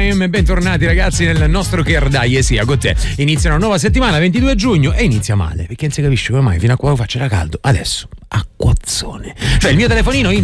Time, bentornati ragazzi nel nostro Kerdaie sia con te. Inizia una nuova settimana, 22 giugno, e inizia male, perché non si capisce come mai fino a quando faccia caldo. Adesso acquazzone. Cioè il mio telefonino